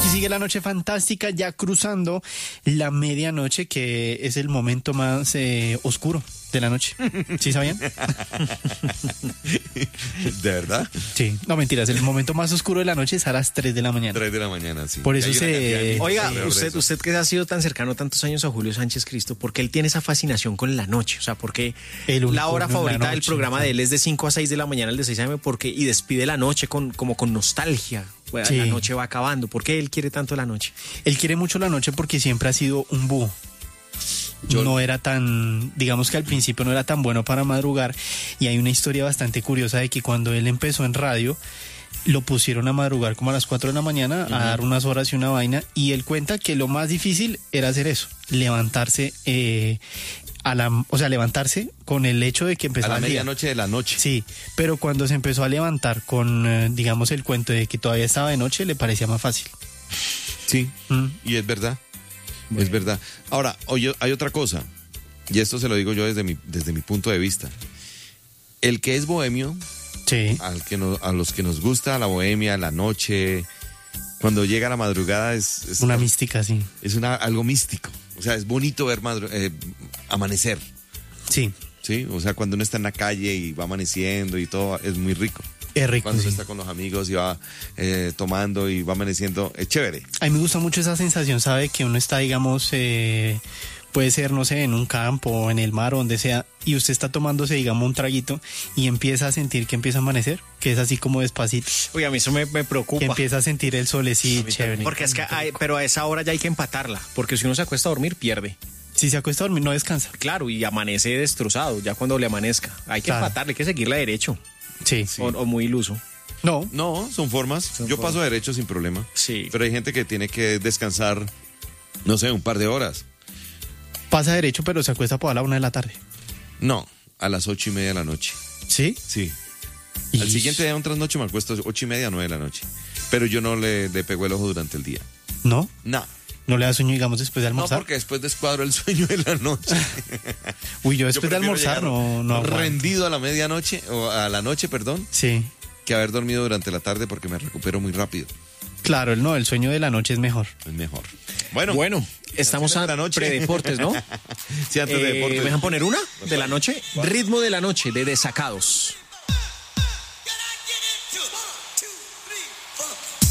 Aquí sigue la noche fantástica, ya cruzando la medianoche, que es el momento más oscuro de la noche. ¿Sí sabían? ¿De verdad? Sí, no mentiras, el momento más oscuro de la noche es a las 3 de la mañana. 3 de la mañana, sí. Por eso Hay una cantidad de mitos Oiga, alrededor de eso. usted que ha sido tan cercano tantos años a Julio Sánchez Cristo, ¿por qué él tiene esa fascinación con la noche? O sea, ¿por qué El la hora unicornio en la favorita del noche, programa sí. de él es de 5 a 6 de la mañana, el de 6 a.m., y despide la noche como con nostalgia? Bueno, Sí. La noche va acabando. ¿Por qué él quiere tanto la noche? Él quiere mucho la noche porque siempre ha sido un búho. No era tan, digamos que al principio no era tan bueno para madrugar, y hay una historia bastante curiosa de que cuando él empezó en radio lo pusieron a madrugar como a las 4 de la mañana a dar unas horas y una vaina, y él cuenta que lo más difícil era hacer eso, levantarse levantarse con el hecho de que A empezaba la el día. medianoche de la noche. Sí, pero cuando se empezó a levantar con, digamos, el cuento de que todavía estaba de noche, le parecía más fácil. Sí, Mm. y es verdad. Es verdad. Ahora, oye, hay otra cosa, y esto se lo digo yo desde mi punto de vista. El que es bohemio, Sí. a los que nos gusta la bohemia, la noche, cuando llega la madrugada es Una mística, sí. es algo místico. O sea, es bonito ver amanecer, Sí, ¿sí? O sea, cuando uno está en la calle y va amaneciendo y todo, es muy rico. es rico. Cuando Sí. uno está con los amigos y va tomando y va amaneciendo, es chévere. A mí me gusta mucho esa sensación, ¿sabe? Que uno está, digamos, puede ser, no sé, en un campo o en el mar o donde sea, y usted está tomándose, digamos, un traguito y empieza a sentir que empieza a amanecer, que es así como despacito, Oye, a mí eso me que preocupa. empieza a sentir el solecito, chévere. Porque es que pero a esa hora ya hay que empatarla, porque si uno se acuesta a dormir, pierde. Si se acuesta a dormir, no descansa. Claro, y amanece destrozado ya cuando le amanezca. Hay que Claro. empatarle, hay que seguirla derecho, Sí. o muy iluso. No, No, son formas. Yo paso derecho sin problema. Sí. Pero hay gente que tiene que descansar, no sé, un par de horas. pasa derecho, pero se acuesta por a la 1 de la tarde. No, a las 8:30 de la noche. ¿Sí? Sí. Y- Al siguiente día, un trasnocho, me acuesto 8:30, 9 de la noche. Pero yo no le pego el ojo durante el día. ¿No? No. ¿No le da sueño, digamos, después de No, almorzar? porque después descuadro el sueño de la noche. Uy, yo Yo después de prefiero almorzar llegar no aguanto. rendido a la medianoche, o a la noche, perdón, Sí. que haber dormido durante la tarde porque me recupero muy rápido. Claro, no, el sueño de la noche es mejor. Es mejor. Bueno, Bueno, estamos de a la noche. predeportes, ¿no? sí, antes de deportes. ¿Me dejan poner una de la noche? Ritmo de la noche, de Desacados.